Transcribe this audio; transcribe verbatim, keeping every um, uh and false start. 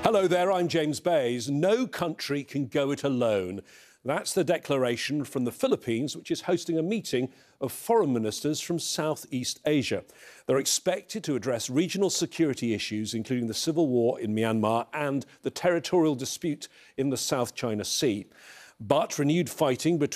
Hello there, I'm James Bays. No country can go it alone. That's the declaration from the Philippines, which is hosting a meeting of foreign ministers from Southeast Asia. They're expected to address regional security issues, including the civil war in Myanmar and the territorial dispute in the South China Sea. But renewed fighting between